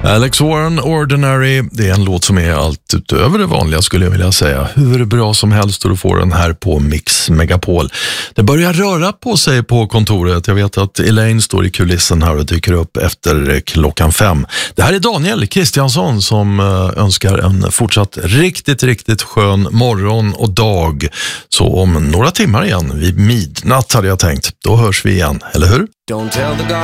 Alex Warren, Ordinary, det är en låt som är allt utöver det vanliga skulle jag vilja säga. Hur bra som helst och du får den här på Mix Megapol. Det börjar röra på sig på kontoret. Jag vet att Elaine står i kulissen här och dyker upp efter 5:00. Det här är Daniel Kristiansson som önskar en fortsatt riktigt skön morgon och dag. Så om några timmar igen, vid midnatt hade jag tänkt, då hörs vi igen, eller hur? Don't tell the